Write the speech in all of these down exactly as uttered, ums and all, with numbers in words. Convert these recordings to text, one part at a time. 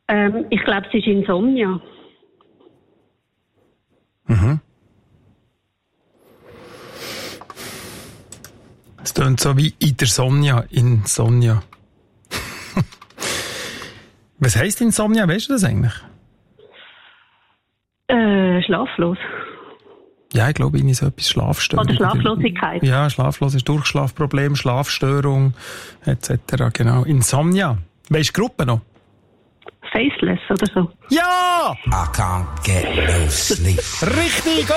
Ähm, ich glaube, es ist Insomnia. Mhm. Es klingt so wie in der Sonja, Insomnia. Was heisst Insomnia? Weißt du das eigentlich? Äh, schlaflos. Ja, ich glaube, ich so etwas Schlafstörung. Oder Schlaflosigkeit. Ja, Schlaflos ist Durchschlafproblem, Schlafstörung et cetera. Genau. Insomnia. Weisst du die Gruppe noch? Faceless oder so. Ja! I can't get no sleep. Richtig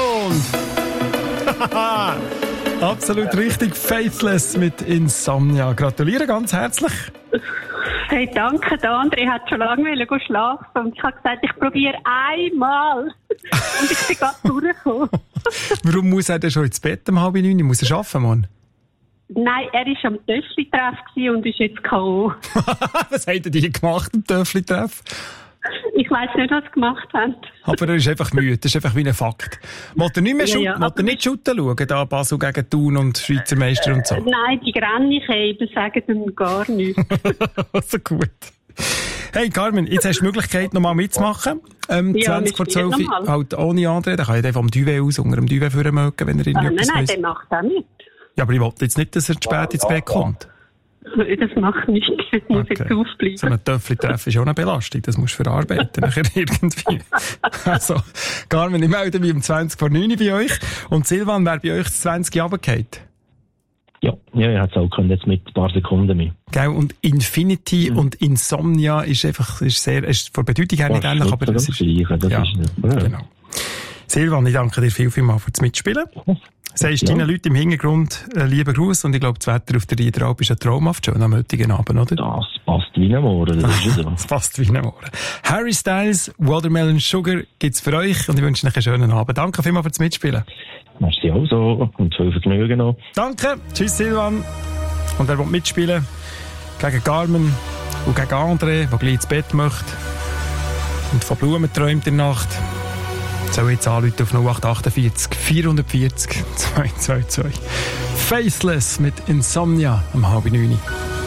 und absolut richtig. Faithless mit Insomnia. Gratuliere ganz herzlich. Hey, danke. Der andere hat schon lange wollen schlafen und ich habe gesagt, ich probiere einmal. Und ich bin gerade durchgekommen. Warum muss er denn schon ins Bett um halb neun? Muss er arbeiten, Mann? Nein, er war am Töffli-Treff und ist jetzt K O Was habt ihr die gemacht am Töffli-Treff? Ich weiss nicht, was sie gemacht haben. Aber er ist einfach müde. Das ist einfach wie ein Fakt. Wollt ihr nicht mehr Ja, shooten? ja, Wollt ihr nicht shooten schauen? Da Basel gegen Thun und Schweizer Meister und so? Äh, nein, die Grennicheben sagen dann gar nichts. Also gut. Hey Carmen, jetzt hast du die Möglichkeit, nochmal mitzumachen. Ähm, Ja, zwanzig vor wir zwölf, spielen nochmal. halt ohne André. Dann kann ich einfach am Duvet aus, unter dem Duvet führen mögen, wenn er Ah, irgendwie nein, etwas nein, weiss. der macht auch nicht. Ja, aber ich wollte jetzt nicht, dass er zu spät ins Bett kommt. Das macht nichts. Ich muss Okay. jetzt aufbleiben. So ein Töffli-Treff ist auch eine Belastung. Das musst du verarbeiten nachher irgendwie. Also, Carmen, ich melde mich um zwanzig vor neun bei euch. Und Silvan, wer bei euch das zwanzig runtergefallen? Ja, ja, ich hätte es auch können, jetzt mit ein paar Sekunden mehr. Gell? Und Infinity Mhm. und Insomnia ist einfach, ist sehr, ist von der Bedeutung her nicht Das ähnlich, ist aber nicht das so ist, das Gleiche, das ja, ist, ja. genau. Silvan, ich danke dir viel, viel mal fürs Mitspielen. Sagst Ja. deinen Leuten im Hintergrund äh, lieben Gruß und ich glaube, das Wetter auf der Riederalp ist ein traumhaft schön am heutigen Abend, oder? Das passt wie ein Morgen, das ist so. Das passt wie ein Ohren. Harry Styles, Watermelon Sugar gibt's für euch und ich wünsche euch einen schönen Abend. Danke vielmals fürs Mitspielen. Merci auch so und viel Vergnügen noch. Danke. Tschüss, Silvan. Und wer will mitspielen? Gegen Carmen und gegen André, der gleich ins Bett möchte und von Blumen träumt in der Nacht, soll jetzt anrufen auf null acht achtundvierzig vierhundertvierzig zwei zwei zwei. Faceless mit Insomnia am halb neun.